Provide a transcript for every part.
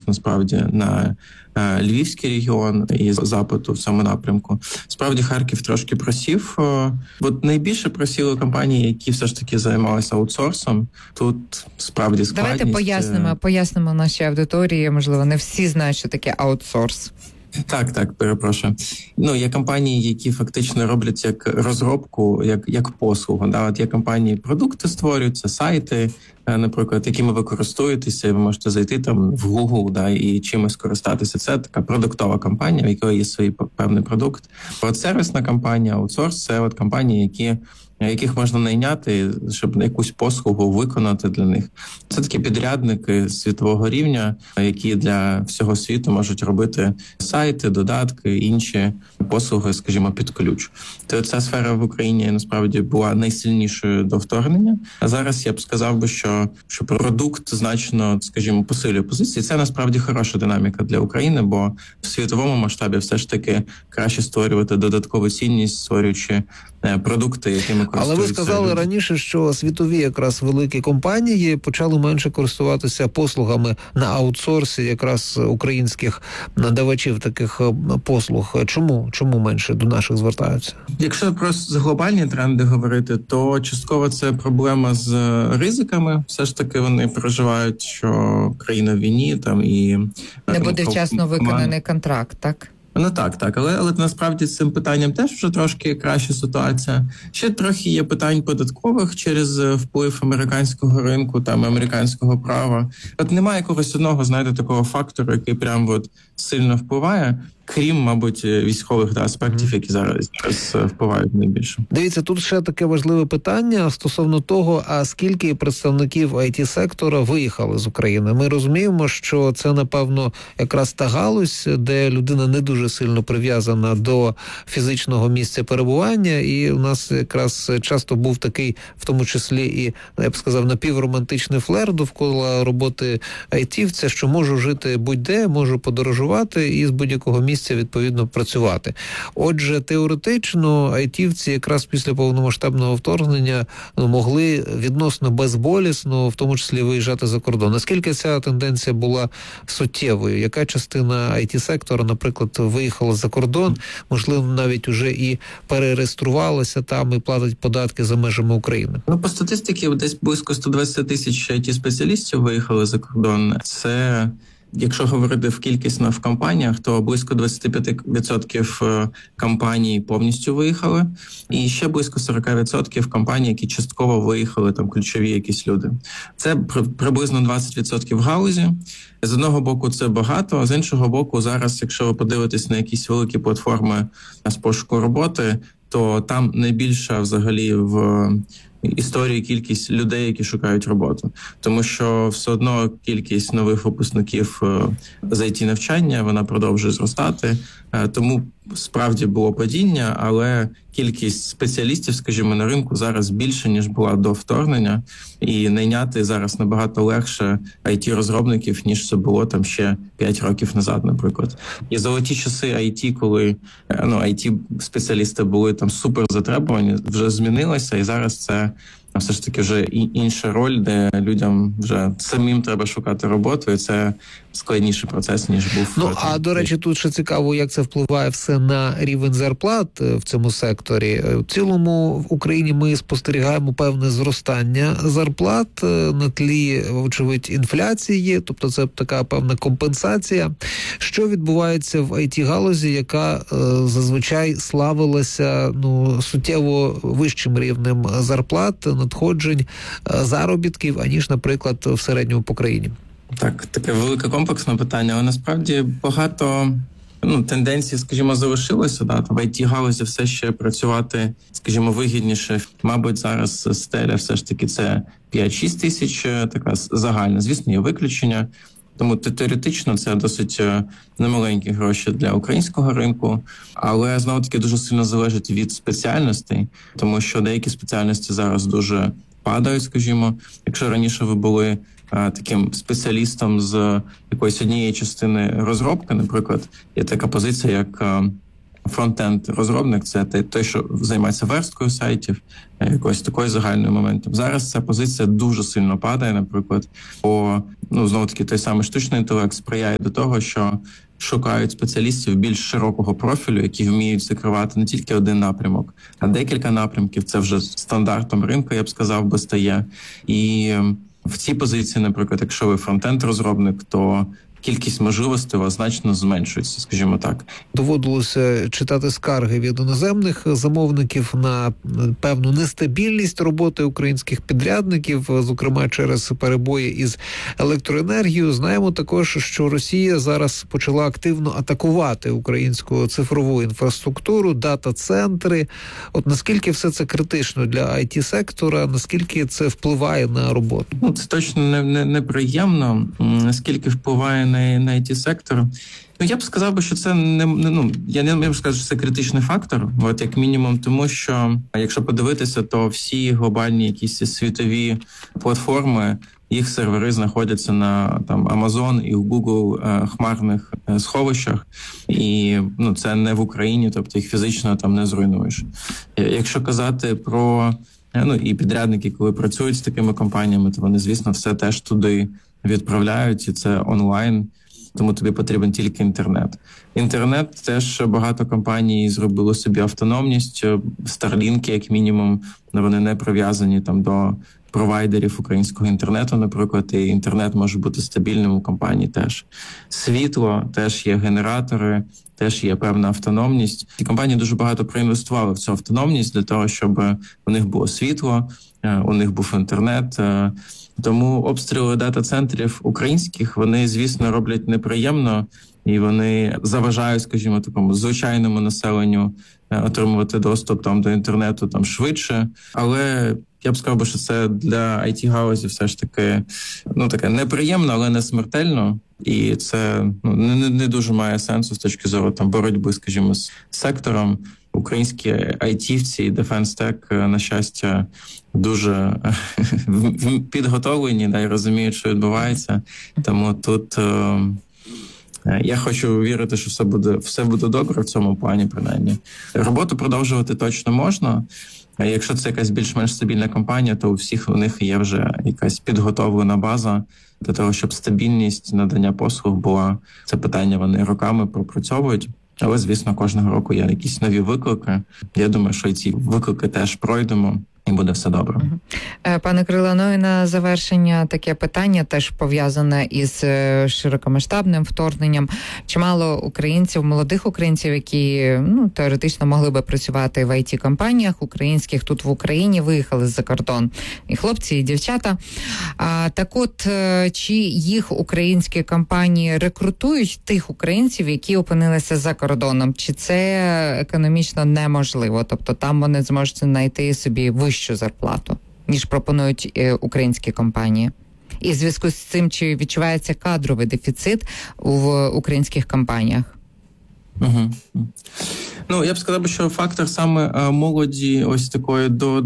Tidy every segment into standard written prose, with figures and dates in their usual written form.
насправді на Львівський регіон і запиту в цьому напрямку. Справді Харків трошки просів. От найбільше просіли компанії, які все ж таки займалися аутсорсом. Тут справді складність. Давайте пояснимо нашій аудиторії, можливо, не всі знають, що таке аутсорс. Так, перепрошую. Є компанії, які фактично роблять як розробку, як послугу. Да? От є компанії, продукти створюються, сайти, наприклад, якими ви користуєтеся, ви можете зайти там в Google, да, і чимось користатися. Це така продуктова компанія, в якої є свій певний продукт. От сервісна компанія, аутсорс – це от компанії, яких можна найняти, щоб якусь послугу виконати для них. Це такі підрядники світового рівня, які для всього світу можуть робити сайти, додатки, інші послуги, скажімо, під ключ. То ця сфера в Україні насправді була найсильнішою до вторгнення. А зараз я б сказав би, що продукт значно, скажімо, посилює позиції. Це насправді хороша динаміка для України, бо в світовому масштабі все ж таки краще створювати додаткову цінність, створюючи продукти, якими користуються. Але ви сказали раніше, що світові якраз великі компанії почали менше користуватися послугами на аутсорсі якраз українських надавачів таких послуг. Чому менше до наших звертаються? Якщо просто за глобальні тренди говорити, то частково це проблема з ризиками. Все ж таки вони переживають, що країна в війні там і не буде вчасно виконаний контракт, так? Так, але насправді з цим питанням теж вже трошки краща ситуація. Ще трохи є питань податкових через вплив американського ринку, там американського права. От немає якогось одного, такого фактору, який прям сильно впливає, крім, мабуть, військових аспектів, які зараз впливають найбільше. Дивіться, тут ще таке важливе питання стосовно того, а скільки представників IT-сектора виїхали з України. Ми розуміємо, що це, напевно, якраз та галузь, де людина не дуже сильно прив'язана до фізичного місця перебування, і у нас якраз часто був такий, в тому числі і, я б сказав, напівромантичний флер довкола роботи айтівця, що можу жити будь-де, можу подорожувати і з будь-якого місця відповідно працювати. Отже, теоретично айтівці якраз після повномасштабного вторгнення могли відносно безболісно, в тому числі, виїжджати за кордон. Наскільки ця тенденція була суттєвою? Яка частина IT-сектора, наприклад, виїхала за кордон, можливо, навіть уже і перереєструвалася там і платить податки за межами України? По статистиці десь близько 120 тисяч IT-спеціалістів виїхали за кордон. Це, якщо говорити кількісно в компаніях, то близько 25% компаній повністю виїхали, і ще близько 40% компаній, які частково виїхали, там ключові якісь люди. Це приблизно 20% в галузі. З одного боку це багато, а з іншого боку зараз, якщо ви подивитесь на якісь великі платформи з пошуку роботи, то там найбільша взагалі в історії кількість людей, які шукають роботу. Тому що все одно кількість нових випускників з IT-навчання, вона продовжує зростати. Тому справді було падіння, але кількість спеціалістів, скажімо, на ринку зараз більше, ніж була до вторгнення. І найняти зараз набагато легше IT-розробників, ніж це було там ще 5 років назад, наприклад. І золоті часи IT, коли IT-спеціалісти були там супер затребувані, вже змінилося, і зараз це все ж таки вже інша роль, де людям вже самим треба шукати роботу, і це складніший процес, ніж був. До речі, тут ще цікаво, як це впливає все на рівень зарплат в цьому секторі. В цілому в Україні ми спостерігаємо певне зростання зарплат на тлі, вочевидь, інфляції, тобто це така певна компенсація. Що відбувається в IT-галузі, яка зазвичай славилася суттєво вищим рівнем зарплат, надходжень, заробітків, аніж, наприклад, в середньому по країні? Так, таке велике комплексне питання, але насправді багато тенденцій, скажімо, залишилося. В IT-галузі все ще працювати, скажімо, вигідніше. Мабуть, зараз стеля все ж таки це 5-6 тисяч, така загальна. Звісно, є виключення. Тому теоретично це досить немаленькі гроші для українського ринку, але, знову-таки, дуже сильно залежить від спеціальностей, тому що деякі спеціальності зараз дуже падають, скажімо. Якщо раніше ви були таким спеціалістом з якоїсь однієї частини розробки, наприклад, є така позиція, як фронтенд-розробник, це той, що займається версткою сайтів, якоюсь такою загальною моментом. Зараз ця позиція дуже сильно падає, наприклад, знову-таки той самий штучний інтелект сприяє до того, що шукають спеціалістів більш широкого профілю, які вміють закривати не тільки один напрямок, а декілька напрямків. Це вже стандартом ринку, я б сказав, би стає. І в цій позиції, наприклад, якщо ви фронтенд-розробник, то кількість можливостей у вас значно зменшується, скажімо так. Доводилося читати скарги від іноземних замовників на певну нестабільність роботи українських підрядників, зокрема через перебої із електроенергією. Знаємо також, що Росія зараз почала активно атакувати українську цифрову інфраструктуру, дата-центри. От наскільки все це критично для IT-сектора, наскільки це впливає на роботу? Це точно неприємно, наскільки впливає на IT-сектор. Я б сказав, що це я не можу сказати, що це критичний фактор, як мінімум, тому що, якщо подивитися, то всі глобальні якісь світові платформи, їх сервери знаходяться на Amazon і в Google хмарних сховищах, і це не в Україні, тобто їх фізично там не зруйнуєш. Якщо казати про і підрядники, коли працюють з такими компаніями, то вони, звісно, все теж туди відправляють, і це онлайн, тому тобі потрібен тільки інтернет. Інтернет теж багато компаній зробило собі автономність. Starlink, як мінімум, вони не прив'язані до провайдерів українського інтернету, наприклад, і інтернет може бути стабільним у компанії теж. Світло, теж є генератори, теж є певна автономність. І компанії дуже багато проінвестували в цю автономність для того, щоб у них було світло, у них був інтернет. Тому обстріли дата-центрів українських, вони, звісно, роблять неприємно, і вони заважають, скажімо, такому звичайному населенню отримувати доступ до інтернету швидше. Але я б сказав, що це для IT-галузі все ж таки таке неприємно, але не смертельно. І це не дуже має сенсу з точки зору боротьби, скажімо, з сектором. Українські айтівці і дефенс-тек, на щастя, дуже підготовлені, і розуміють, що відбувається. Тому тут я хочу вірити, що все буде добре в цьому плані, принаймні. Роботу продовжувати точно можна. А якщо це якась більш-менш стабільна компанія, то у всіх у них є вже якась підготовлена база для того, щоб стабільність надання послуг була. Це питання вони роками пропрацьовують. Але, звісно, кожного року є якісь нові виклики. Я думаю, що і ці виклики теж пройдемо. І буде все добре. Пане Крило, і на завершення таке питання, теж пов'язане із широкомасштабним вторгненням. Чимало українців, молодих українців, які теоретично могли би працювати в IT-компаніях українських тут в Україні, виїхали за кордон. І хлопці, і дівчата. Так от, чи їх українські компанії рекрутують тих українців, які опинилися за кордоном? Чи це економічно неможливо? Тобто там вони зможуть знайти собі вищу зарплату, ніж пропонують українські компанії. І в зв'язку з цим, чи відчувається кадровий дефіцит в українських компаніях? Я б сказав, що фактор саме молоді ось такої до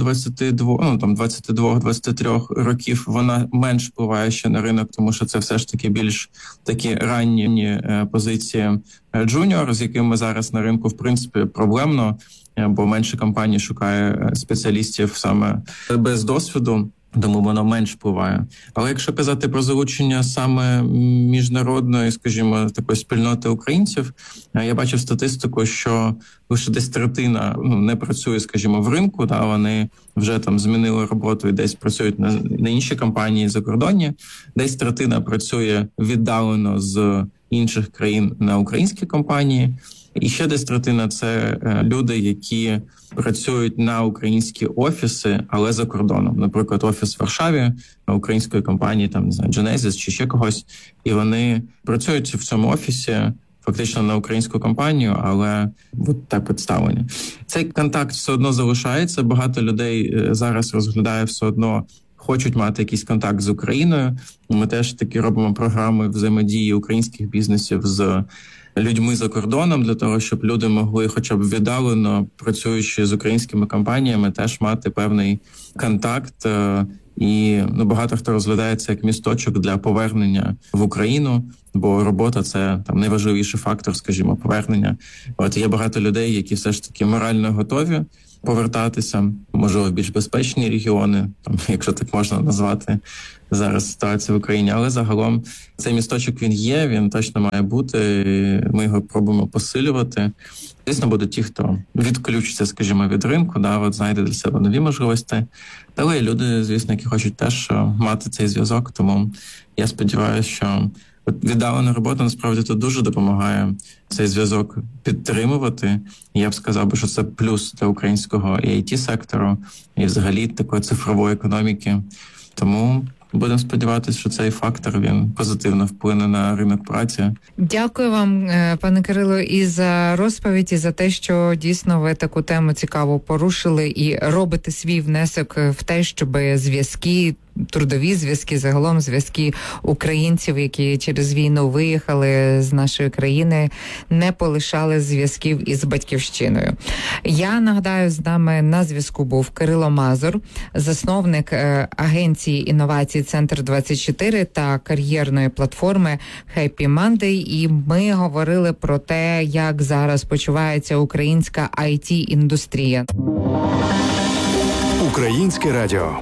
22-23 років, вона менш впливає ще на ринок, тому що це все ж таки більш такі ранні позиції джуніор, з якими зараз на ринку, в принципі, проблемно, бо менше компаній шукає спеціалістів саме без досвіду, тому воно менш впливає. Але якщо казати про залучення саме міжнародної, скажімо, такої спільноти українців, я бачив статистику, що лише десь третина не працює, скажімо, в ринку, вони вже змінили роботу і десь працюють на інші компанії закордонні, десь третина працює віддалено з інших країн на українські компанії, і ще десь третина – це люди, які працюють на українські офіси, але за кордоном. Наприклад, офіс в Варшаві української компанії, Genesis чи ще когось, і вони працюють в цьому офісі фактично на українську компанію, але так представлені. Цей контакт все одно залишається. Багато людей зараз розглядає все одно, хочуть мати якийсь контакт з Україною. Ми теж такі робимо програми взаємодії українських бізнесів з людьми за кордоном, для того, щоб люди могли хоча б віддалено, працюючи з українськими компаніями, теж мати певний контакт І багато хто розглядає це як місточок для повернення в Україну, бо робота – це там найважливіший фактор, скажімо, повернення. От є багато людей, які все ж таки морально готові повертатися, можливо, в більш безпечні регіони, там, якщо так можна назвати зараз ситуацію в Україні. Але загалом цей місточок він є, він точно має бути. Ми його пробуємо посилювати. Звісно, будуть ті, хто відключиться, скажімо, від ринку, знайде для себе нові можливості. Але є люди, звісно, які хочуть теж мати цей зв'язок. Тому я сподіваюся, що віддалена робота насправді тут дуже допомагає цей зв'язок підтримувати. Я б сказав, що це плюс для українського і IT-сектору, і взагалі такої цифрової економіки. Тому будемо сподіватися, що цей фактор він позитивно вплине на ринок праці. Дякую вам, пане Кирило, і за розповідь, і за те, що дійсно ви таку тему цікаво порушили і робите свій внесок в те, щоб зв'язки, трудові зв'язки, загалом зв'язки українців, які через війну виїхали з нашої країни, не полишали зв'язків із батьківщиною. Я нагадаю, з нами на зв'язку був Кирило Мазур, засновник агенції інновацій Центр-24 та кар'єрної платформи Happy Monday. І ми говорили про те, як зараз почувається українська IT-індустрія. Українське радіо.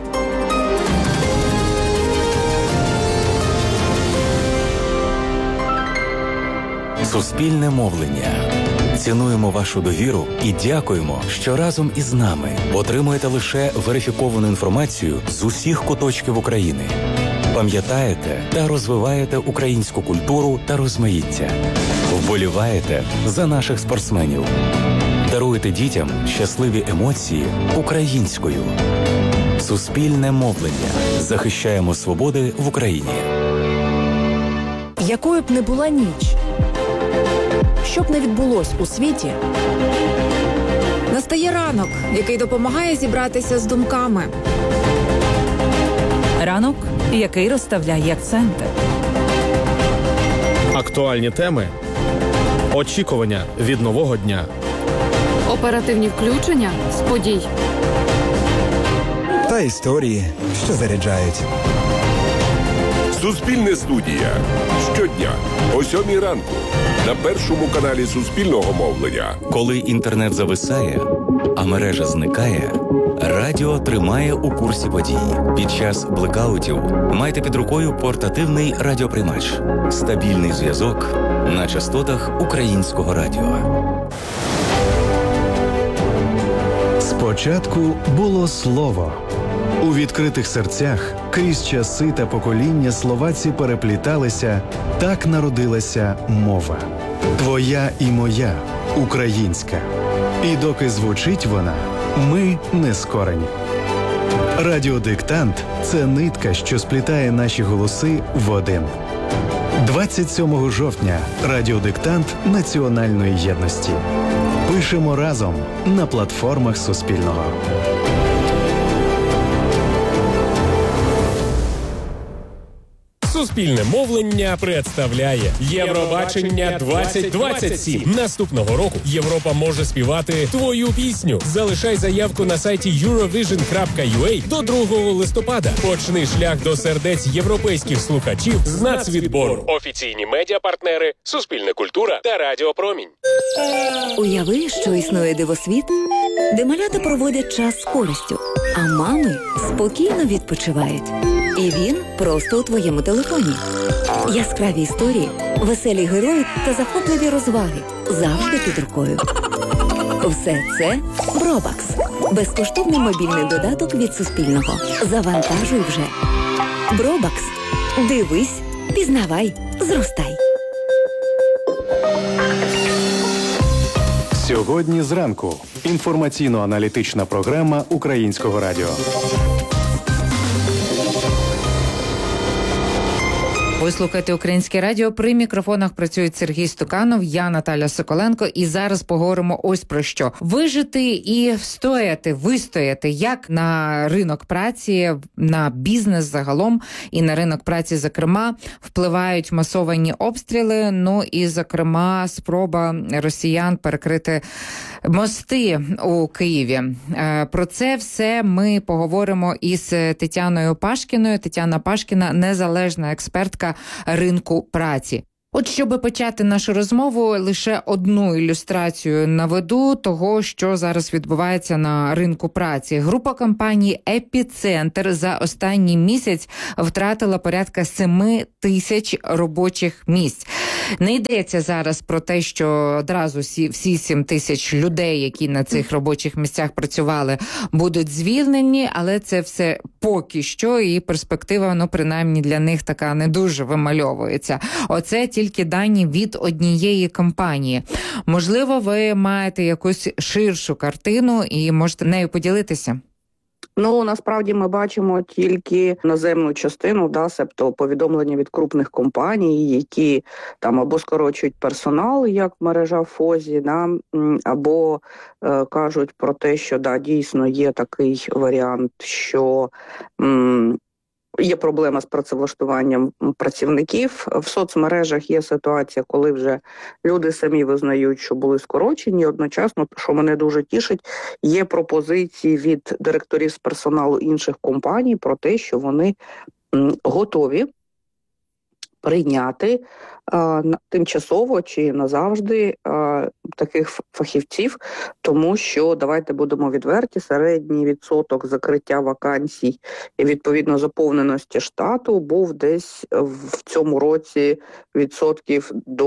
Суспільне мовлення. Цінуємо вашу довіру і дякуємо, що разом із нами отримуєте лише верифіковану інформацію з усіх куточків України. Пам'ятаєте та розвиваєте українську культуру та розмаїття. Вболіваєте за наших спортсменів. Даруєте дітям щасливі емоції українською. Суспільне мовлення. Захищаємо свободи в Україні. Якою б не була ніч, що б не відбулось у світі, настає ранок, який допомагає зібратися з думками. Ранок, який розставляє акценти. Актуальні теми, очікування від нового дня. Оперативні включення з подій. Та історії, що заряджають. Суспільне студія. Щодня о 7:00 ранку на першому каналі Суспільного мовлення. Коли інтернет зависає, а мережа зникає, радіо тримає у курсі подій. Під час блекаутів майте під рукою портативний радіоприймач. Стабільний зв'язок на частотах українського радіо. Спочатку було слово. У відкритих серцях крізь часи та покоління словаці перепліталися, так народилася мова. Твоя і моя, українська. І доки звучить вона, ми не скорені. Радіодиктант – це нитка, що сплітає наші голоси в один. 27 жовтня – радіодиктант національної єдності. Пишемо разом на платформах Суспільного. Суспільне мовлення представляє Євробачення 2027. Наступного року Європа може співати твою пісню. Залишай заявку на сайті eurovision.ua до 2 листопада. Почни шлях до сердець європейських слухачів з нацвідбору. Офіційні медіапартнери Суспільна культура та Радіо Промінь. Уяви, що існує дивосвіт, де малята проводять час з користю, а мами спокійно відпочивають. І він просто у твоєму телефоні. Яскраві історії, веселі герої та захопливі розваги завжди під рукою. Все це Бробакс. Безкоштовний мобільний додаток від Суспільного. Завантажуй вже. Бробакс. Дивись, пізнавай, зростай. Сьогодні зранку. Інформаційно-аналітична програма Українського радіо. Ви слухаєте Українське радіо. При мікрофонах працюють Сергій Стуканов, я Наталя Соколенко. І зараз поговоримо ось про що. Вижити і вистояти як на ринок праці, на бізнес загалом і на ринок праці, зокрема, впливають масовані обстріли. Ну і, зокрема, спроба росіян перекрити Мости у Києві. Про це все ми поговоримо із Тетяною Пашкіною. Тетяна Пашкіна – незалежна експертка ринку праці. От, щоб почати нашу розмову, лише одну ілюстрацію наведу того, що зараз відбувається на ринку праці. Група компаній «Епіцентр» за останній місяць втратила порядка 7 тисяч робочих місць. Не йдеться зараз про те, що одразу всі 7 тисяч людей, які на цих робочих місцях працювали, будуть звільнені, але це все поки що, і перспектива, принаймні для них така не дуже вимальовується. Оце тільки дані від однієї компанії. Можливо, ви маєте якусь ширшу картину і можете нею поділитися? Насправді ми бачимо тільки наземну частину, себто повідомлення від крупних компаній, які там або скорочують персонал, як мережа ФОЗі, або кажуть про те, що дійсно є такий варіант, що є проблема з працевлаштуванням працівників. В соцмережах є ситуація, коли вже люди самі визнають, що були скорочені. Одночасно, що мене дуже тішить, є пропозиції від директорів з персоналу інших компаній про те, що вони готові прийняти тимчасово чи назавжди таких фахівців, тому що, давайте будемо відверті, середній відсоток закриття вакансій і, відповідно, заповненості штату був десь в цьому році відсотків до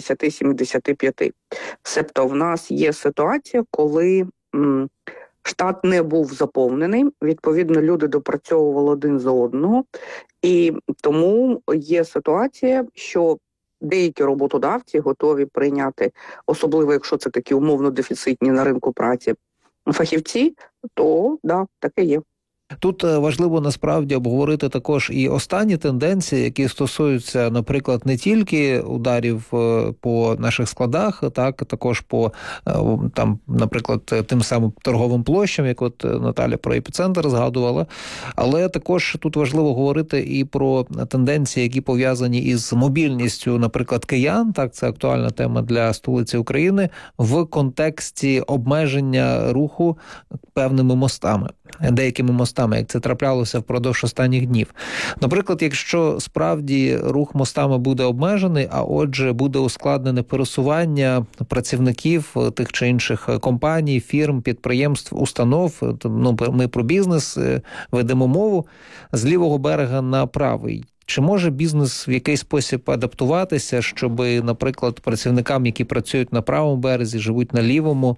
70-75. Себто в нас є ситуація, коли штат не був заповнений, відповідно, люди допрацьовували один за одного, і тому є ситуація, що деякі роботодавці готові прийняти, особливо якщо це такі умовно дефіцитні на ринку праці фахівці, то таке є. Тут важливо насправді обговорити також і останні тенденції, які стосуються, наприклад, не тільки ударів по наших складах, також по наприклад, тим самим торговим площам, як от Наталя про епіцентр згадувала, але також тут важливо говорити і про тенденції, які пов'язані із мобільністю, наприклад, киян, це актуальна тема для столиці України, в контексті обмеження руху певними мостами, деякими мостами, як це траплялося впродовж останніх днів. Наприклад, якщо справді рух мостами буде обмежений, а отже буде ускладнене пересування працівників тих чи інших компаній, фірм, підприємств, установ, ми про бізнес ведемо мову, з лівого берега на правий. Чи може бізнес в якийсь спосіб адаптуватися, щоб, наприклад, працівникам, які працюють на правому березі, живуть на лівому,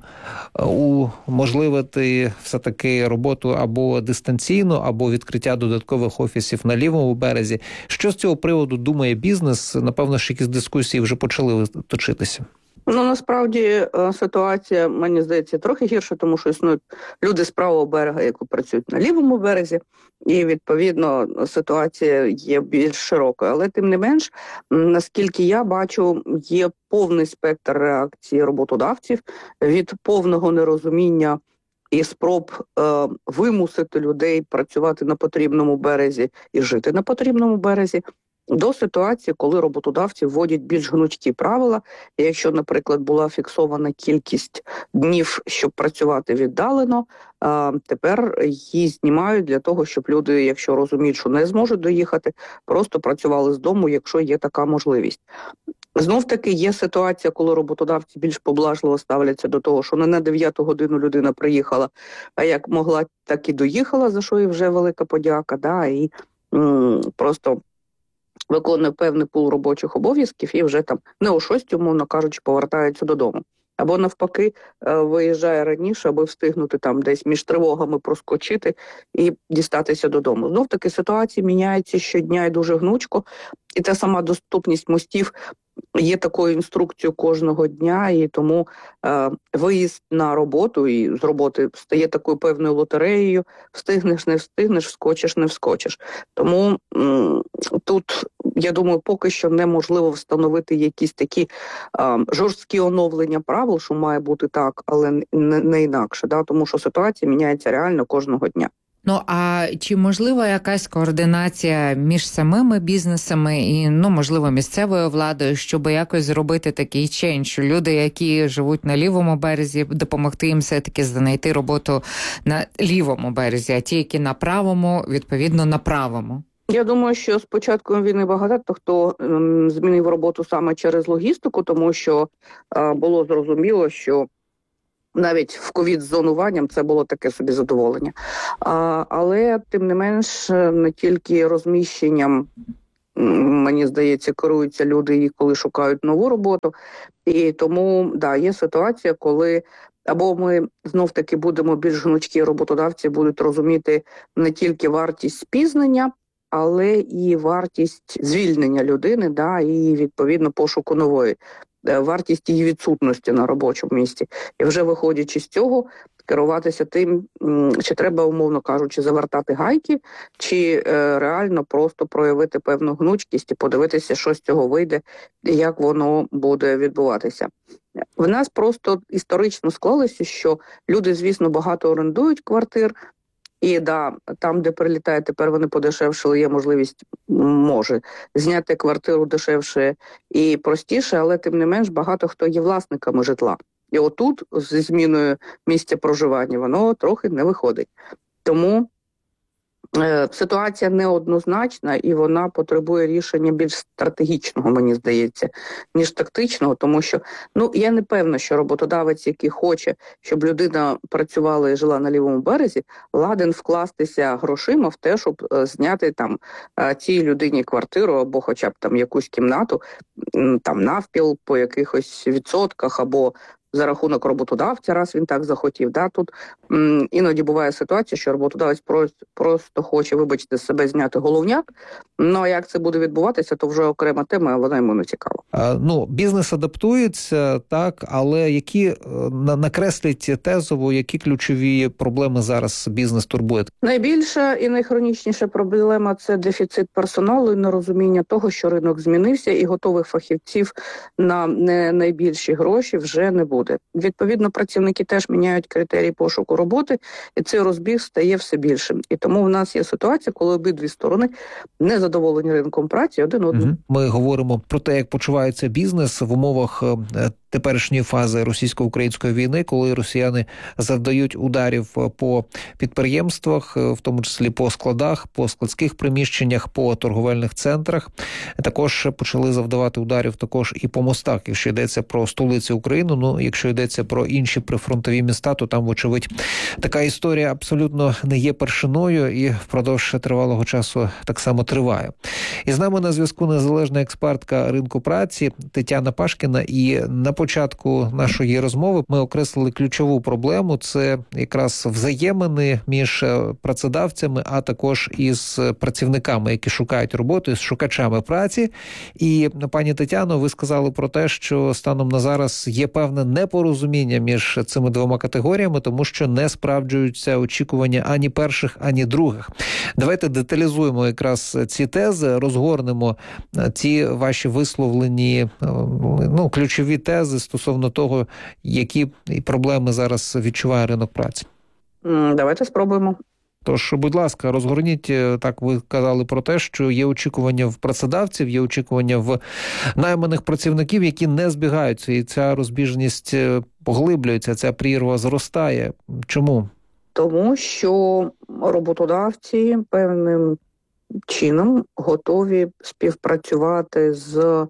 уможливити все-таки роботу або дистанційно, або відкриття додаткових офісів на лівому березі? Що з цього приводу думає бізнес? Напевно, що якісь дискусії вже почали точитися. Насправді ситуація, мені здається, трохи гірша, тому що існують люди з правого берега, які працюють на лівому березі, і, відповідно, ситуація є більш широкою. Але, тим не менш, наскільки я бачу, є повний спектр реакції роботодавців від повного нерозуміння і спроб вимусити людей працювати на потрібному березі і жити на потрібному березі, до ситуації, коли роботодавці вводять більш гнучкі правила. І якщо, наприклад, була фіксована кількість днів, щоб працювати віддалено, тепер її знімають для того, щоб люди, якщо розуміють, що не зможуть доїхати, просто працювали з дому, якщо є така можливість. Знов-таки є ситуація, коли роботодавці більш поблажливо ставляться до того, що не на 9-ту годину людина приїхала, а як могла, так і доїхала, за що і вже велика подяка, і просто виконує певний пул робочих обов'язків і вже там не о 6, умовно кажучи, повертаються додому. Або навпаки, виїжджає раніше, аби встигнути там десь між тривогами проскочити і дістатися додому. Знов-таки ситуація міняється щодня і дуже гнучко. І та сама доступність мостів є такою інструкцією кожного дня, і тому виїзд на роботу і з роботи стає такою певною лотереєю. Встигнеш, не встигнеш, вскочиш, не вскочиш. Тому тут, я думаю, поки що неможливо встановити якісь такі жорсткі оновлення правил, що має бути так, але не інакше, тому що ситуація міняється реально кожного дня. Ну, а чи можлива якась координація між самими бізнесами і, можливо, місцевою владою, щоб якось зробити такий чейндж, що люди, які живуть на лівому березі, допомогти їм все-таки знайти роботу на лівому березі, а ті, які на правому, відповідно, на правому? Я думаю, що з початком війни багато хто змінив роботу саме через логістику, тому що було зрозуміло, що навіть в ковід-зонуванням це було таке собі задоволення. Але, тим не менш, не тільки розміщенням, мені здається, керуються люди, коли шукають нову роботу. І тому, є ситуація, коли або ми знов-таки будемо більш гнучкі, роботодавці будуть розуміти не тільки вартість спізнення, але і вартість звільнення людини, і, відповідно, пошуку нової. Вартість її відсутності на робочому місці. І вже виходячи з цього, керуватися тим, чи треба, умовно кажучи, завертати гайки, чи реально просто проявити певну гнучкість і подивитися, що з цього вийде, і як воно буде відбуватися. В нас просто історично склалося, що люди, звісно, багато орендують квартир, і там, де прилітає, тепер вони подешевшили, є можливість, може, зняти квартиру дешевше і простіше, але тим не менш багато хто є власниками житла. І отут зі зміною місця проживання воно трохи не виходить. Тому ситуація неоднозначна і вона потребує рішення більш стратегічного, мені здається, ніж тактичного, тому що, я не певна, що роботодавець, який хоче, щоб людина працювала і жила на лівому березі, ладен вкластися грошима в те, щоб зняти цій людині квартиру або хоча б якусь кімнату, навпіл по якихось відсотках або за рахунок роботодавця, раз він так захотів. Тут іноді буває ситуація, що роботодавець просто хоче, вибачте, себе зняти головняк, а як це буде відбуватися, то вже окрема тема, вона йому не цікава. Бізнес адаптується, так, але які, накреслять тезово, які ключові проблеми зараз бізнес турбує? Найбільша і найхронічніша проблема – це дефіцит персоналу і нерозуміння того, що ринок змінився і готових фахівців на не найбільші гроші вже не буде. Відповідно, працівники теж міняють критерії пошуку роботи, і цей розбіг стає все більшим. І тому в нас є ситуація, коли обидві сторони не задоволені ринком праці один одним. Ми говоримо про те, як почувається бізнес в умовах теперішньої фази російсько-української війни, коли росіяни завдають ударів по підприємствах, в тому числі по складах, по складських приміщеннях, по торговельних центрах. Також почали завдавати ударів також і по мостах. Якщо йдеться про столицю України, якщо йдеться про інші прифронтові міста, то там, вочевидь, така історія абсолютно не є першиною і впродовж тривалого часу так само триває. І з нами на зв'язку незалежна експертка ринку праці Тетяна Пашкіна. І на початку нашої розмови ми окреслили ключову проблему – це якраз взаємини між працедавцями, а також із працівниками, які шукають роботу, з шукачами праці. І, пані Тетяно, ви сказали про те, що станом на зараз є певне непорозуміння між цими двома категоріями, тому що не справджуються очікування ані перших, ані других. Давайте деталізуємо якраз ці тези, розгорнемо ці ваші висловлені, ключові тези стосовно того, які проблеми зараз відчуває ринок праці. Давайте спробуємо. Тож, будь ласка, розгорніть, так ви казали про те, що є очікування в працедавців, є очікування в найманих працівників, які не збігаються, і ця розбіжність поглиблюється, ця прірва зростає. Чому? Тому що роботодавці певним чином готові співпрацювати з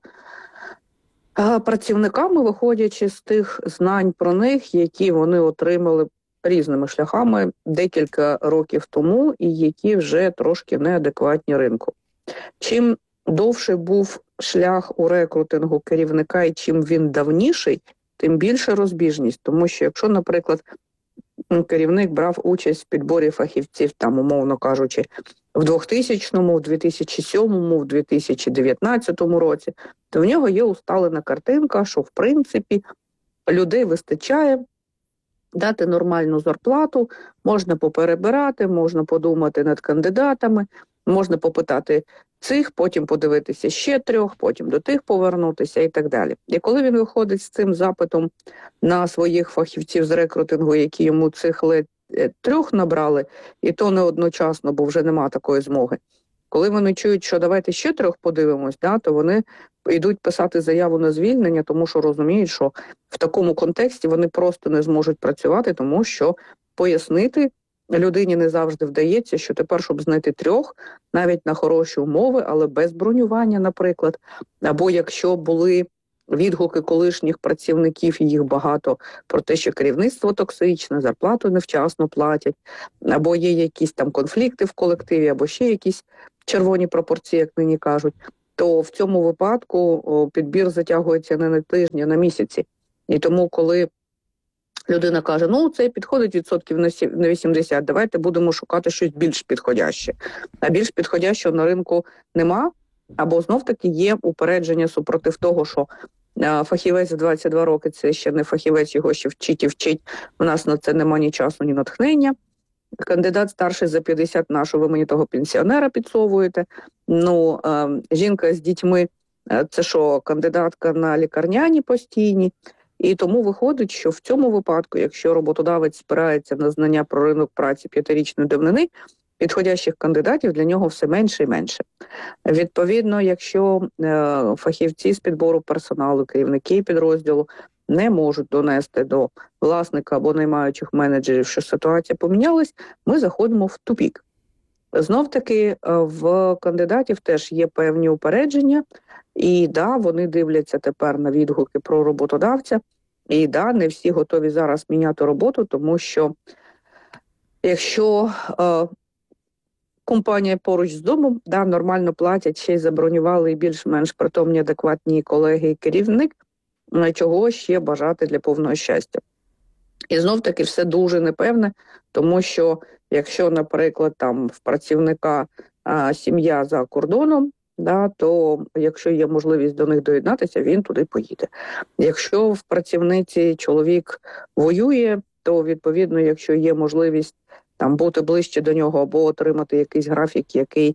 працівниками, виходячи з тих знань про них, які вони отримали різними шляхами декілька років тому і які вже трошки неадекватні ринку. Чим довше був шлях у рекрутингу керівника і чим він давніший, тим більше розбіжність. Тому що якщо, наприклад, керівник брав участь в підборі фахівців, умовно кажучи, в 2000-му, в 2007-му, в 2019 році, то в нього є усталена картинка, що, в принципі, людей вистачає, дати нормальну зарплату, можна поперебирати, можна подумати над кандидатами, можна попитати цих, потім подивитися ще трьох, потім до тих повернутися і так далі. І коли він виходить з цим запитом на своїх фахівців з рекрутингу, які йому цих 3 набрали, і то не одночасно, бо вже нема такої змоги. Коли вони чують, що давайте ще 3 подивимось, то вони йдуть писати заяву на звільнення, тому що розуміють, що в такому контексті вони просто не зможуть працювати, тому що пояснити людині не завжди вдається, що тепер, щоб знайти 3, навіть на хороші умови, але без бронювання, наприклад, або якщо були відгуки колишніх працівників, їх багато, про те, що керівництво токсичне, зарплату невчасно платять, або є якісь там конфлікти в колективі, або ще якісь червоні пропорції, як нині кажуть, то в цьому випадку підбір затягується не на тижні, а на місяці. І тому, коли людина каже, це підходить відсотків на 80, давайте будемо шукати щось більш підходяще. А більш підходящого на ринку нема, або знов-таки є упередження супротив того, що фахівець в 22 роки – це ще не фахівець, його ще вчить і вчить. У нас на це нема ні часу, ні натхнення. Кандидат старший за 50, на що ви мені того пенсіонера підсовуєте. Жінка з дітьми – це що, кандидатка на лікарняні постійні. І тому виходить, що в цьому випадку, якщо роботодавець спирається на знання про ринок праці 5-річної давнини, підходящих кандидатів для нього все менше і менше. Відповідно, якщо фахівці з підбору персоналу, керівники підрозділу не можуть донести до власника або наймаючих менеджерів, що ситуація помінялась, ми заходимо в тупік. Знов-таки в кандидатів теж є певні упередження, і вони дивляться тепер на відгуки про роботодавця, і не всі готові зараз міняти роботу, тому що якщо компанія поруч з домом, нормально платять, ще й забронювали і більш-менш притомні, адекватні колеги і керівник, чого ще бажати для повного щастя. І знов-таки все дуже непевне, тому що якщо, наприклад, там в працівника сім'я за кордоном, то якщо є можливість до них доєднатися, він туди поїде. Якщо в працівниці чоловік воює, то, відповідно, якщо є можливість там бути ближче до нього або отримати якийсь графік, який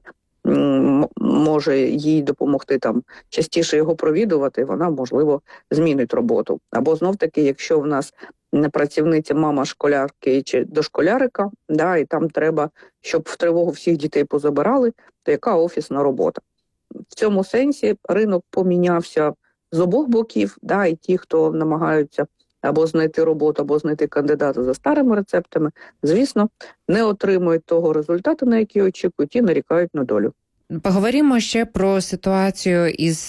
може їй допомогти там частіше його провідувати, вона, можливо, змінить роботу. Або знов-таки, якщо в нас працівниця мама школярки чи дошколярика, і там треба, щоб в тривогу всіх дітей позабирали, то яка офісна робота? В цьому сенсі ринок помінявся з обох боків, і ті, хто намагаються або знайти роботу, або знайти кандидата за старими рецептами, звісно, не отримують того результату, на який очікують, і нарікають на долю. Поговоримо ще про ситуацію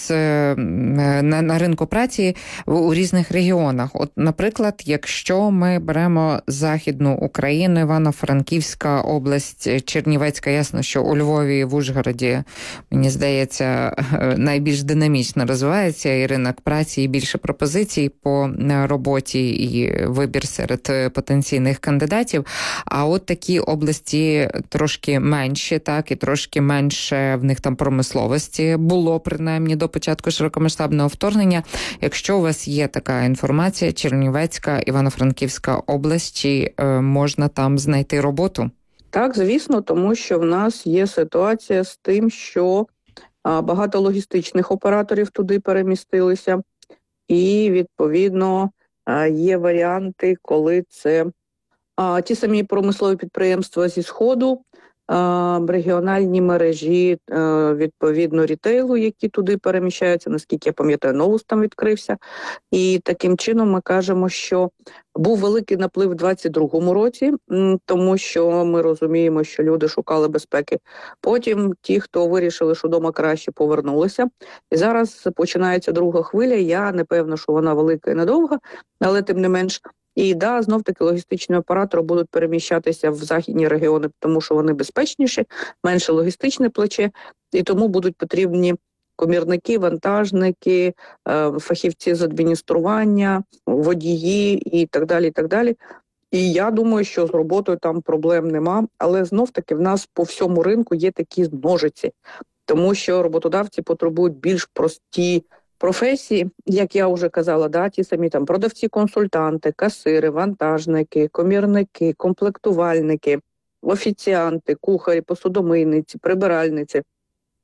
на ринку праці у різних регіонах. От, наприклад, якщо ми беремо Західну Україну, Івано-Франківська область, Чернівецька, ясно, що у Львові і в Ужгороді, мені здається, найбільш динамічно розвивається і ринок праці, і більше пропозицій по роботі, і вибір серед потенційних кандидатів. А от такі області трошки менші, і трошки менше в них там промисловості було, принаймні, до початку широкомасштабного вторгнення. Якщо у вас є така інформація, Чернівецька, Івано-Франківська область, чи можна там знайти роботу? Так, звісно, тому що в нас є ситуація з тим, що багато логістичних операторів туди перемістилися, і, відповідно, є варіанти, коли це ті самі промислові підприємства зі Сходу, регіональні мережі, відповідно, рітейлу, які туди переміщаються, наскільки я пам'ятаю, Новус там відкрився. І таким чином ми кажемо, що був великий наплив у 2022 році, тому що ми розуміємо, що люди шукали безпеки. Потім ті, хто вирішили, що вдома краще, повернулися. І зараз починається друга хвиля. Я не певна, що вона велика і недовга, але тим не менш. І знов-таки логістичні оператори будуть переміщатися в західні регіони, тому що вони безпечніші, менше логістичне плече, і тому будуть потрібні комірники, вантажники, фахівці з адміністрування, водії і так далі, і так далі. І я думаю, що з роботою там проблем нема, але знов-таки в нас по всьому ринку є такі ножиці, тому що роботодавці потребують більш прості професії, як я вже казала, ті самі там продавці-консультанти, касири, вантажники, комірники, комплектувальники, офіціанти, кухарі, посудомийниці, прибиральниці.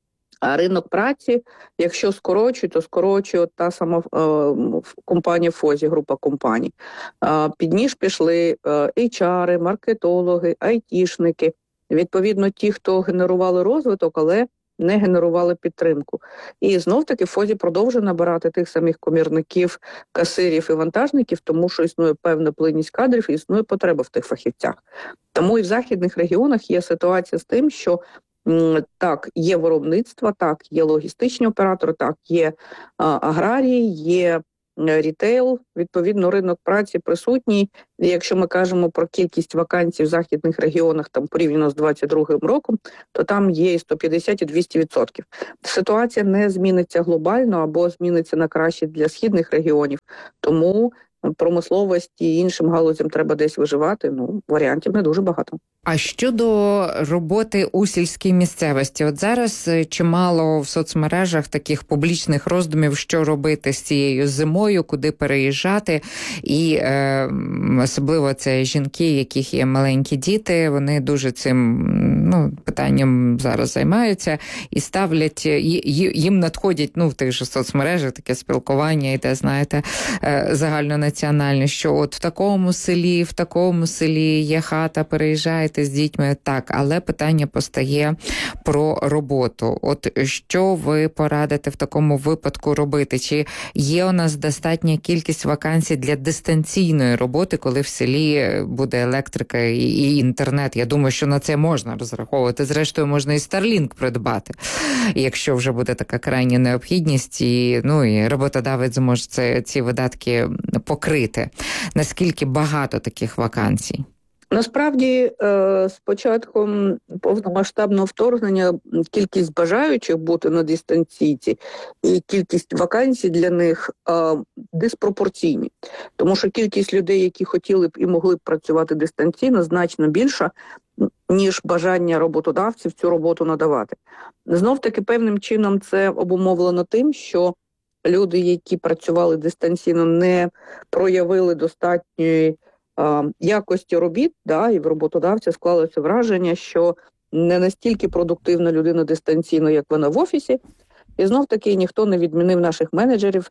А ринок праці, якщо скорочують, то скорочує та сама компанія ФОЗі, група компаній. Під ніж пішли HR, маркетологи, айтішники, відповідно ті, хто генерували розвиток, але не генерували підтримку. І знов-таки ФОЗі продовжує набирати тих самих комірників, касирів і вантажників, тому що існує певна плинність кадрів і існує потреба в тих фахівцях. Тому і в західних регіонах є ситуація з тим, що так, є виробництво, так, є логістичні оператори, так, є аграрії, є рітейл, відповідно, ринок праці присутній. І якщо ми кажемо про кількість вакансій в західних регіонах там порівняно з 2022 роком, то там є і 150, і 200%. Ситуація не зміниться глобально або зміниться на краще для східних регіонів, тому промисловості і іншим галузям треба десь виживати, варіантів не дуже багато. А щодо роботи у сільській місцевості, от зараз чимало в соцмережах таких публічних роздумів, що робити з цією зимою, куди переїжджати, і особливо це жінки, яких є маленькі діти, вони дуже цим питанням зараз займаються і ставлять, їм надходять в тих же соцмережах таке спілкування іде, знаєте, загальнонаціональне, що от в такому селі є хата, переїжджайте з дітьми, так, але питання постає про роботу. От що ви порадите в такому випадку робити? Чи є у нас достатня кількість вакансій для дистанційної роботи, коли в селі буде електрика і інтернет? Я думаю, що на це можна розраховувати. Зрештою, можна і Starlink придбати, якщо вже буде така крайня необхідність, і роботодавець зможе ці видатки покрити. Наскільки багато таких вакансій? Насправді, з початком повномасштабного вторгнення кількість бажаючих бути на дистанційці і кількість вакансій для них диспропорційні. Тому що кількість людей, які хотіли б і могли б працювати дистанційно, значно більша, ніж бажання роботодавців цю роботу надавати. Знов-таки певним чином це обумовлено тим, що люди, які працювали дистанційно, не проявили достатньої якості робіт, і в роботодавця склалося враження, що не настільки продуктивна людина дистанційно, як вона в офісі. І знов-таки ніхто не відмінив наших менеджерів,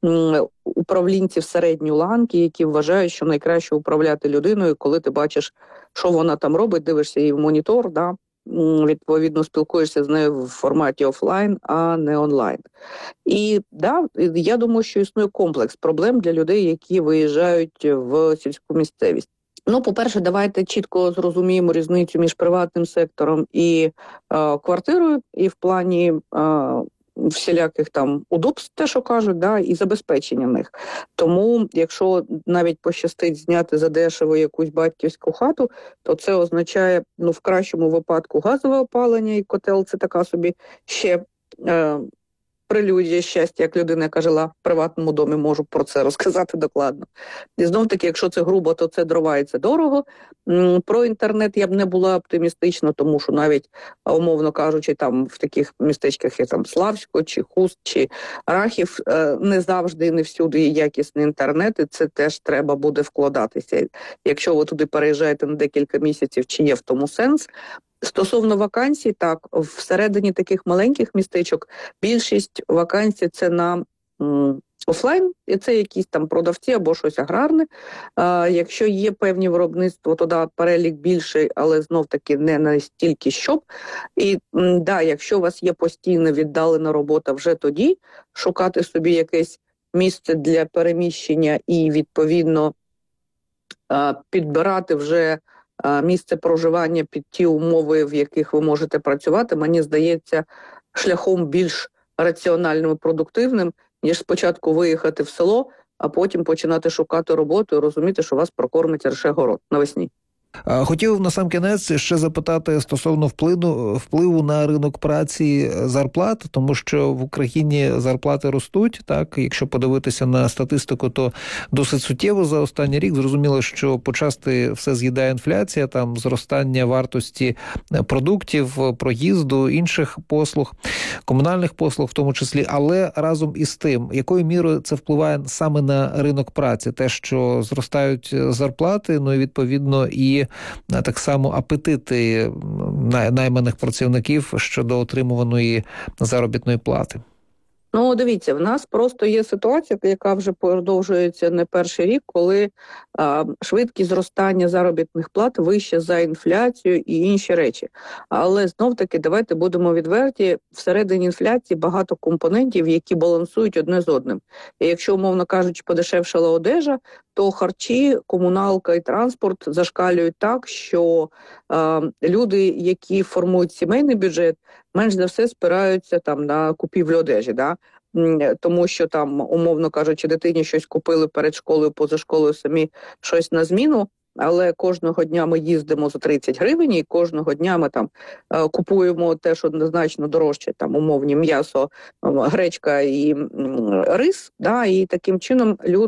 управлінців середньої ланки, які вважають, що найкраще управляти людиною, коли ти бачиш, що вона там робить, дивишся її в монітор, відповідно спілкуєшся з нею в форматі офлайн, а не онлайн. І я думаю, що існує комплекс проблем для людей, які виїжджають в сільську місцевість. По-перше, давайте чітко зрозуміємо різницю між приватним сектором і квартирою, і в плані всіляких там удобств, те, що кажуть, і забезпечення них. Тому, якщо навіть пощастить зняти задешево якусь батьківську хату, то це означає, в кращому випадку газове опалення, і котел – це така собі ще прелюдія щастя, як людина, яка жила в приватному домі, можу про це розказати докладно. І знов-таки, якщо це грубо, то це дрова і це дорого. Про інтернет я б не була оптимістична, тому що навіть, умовно кажучи, там в таких містечках є там Славсько, чи Хуст, чи Рахів, не завжди і не всюди є якісний інтернет, і це теж треба буде вкладатися. Якщо ви туди переїжджаєте на декілька місяців, чи є в тому сенс. Стосовно вакансій, так, всередині таких маленьких містечок більшість вакансій – це на офлайн, і це якісь там продавці або щось аграрне. Якщо є певні виробництва, то перелік більший, але знов-таки не настільки, щоб. І якщо у вас є постійно віддалена робота, вже тоді шукати собі якесь місце для переміщення і, відповідно, підбирати вже місце проживання під ті умови, в яких ви можете працювати, мені здається, шляхом більш раціональним і продуктивним, ніж спочатку виїхати в село, а потім починати шукати роботу і розуміти, що вас прокормить лише город навесні. Хотів насамкінець ще запитати стосовно впливу на ринок праці зарплат, тому що в Україні зарплати ростуть, так, якщо подивитися на статистику, то досить суттєво за останній рік. Зрозуміло, що почасти все з'їдає інфляція, там зростання вартості продуктів, проїзду, інших послуг, комунальних послуг в тому числі, але разом із тим, якою мірою це впливає саме на ринок праці, те, що зростають зарплати, і відповідно і інші так само апетити найманих працівників щодо отримуваної заробітної плати? Ну, дивіться, в нас просто є ситуація, яка вже продовжується не перший рік, коли швидкість зростання заробітних плат вища за інфляцію і інші речі. Але знов-таки, давайте будемо відверті, всередині інфляції багато компонентів, які балансують одне з одним. І якщо, умовно кажучи, подешевшала одежа, то харчі, комуналка і транспорт зашкалюють так, що люди, які формують сімейний бюджет, менш за все спираються там на купівлю одежі, да? Тому що там, умовно кажучи, дитині щось купили перед школою, поза школою самі щось на зміну, але кожного дня ми їздимо за 30 гривень і кожного дня ми там купуємо те, що однозначно дорожче, там умовні м'ясо, гречка і рис, да? І таким чином люди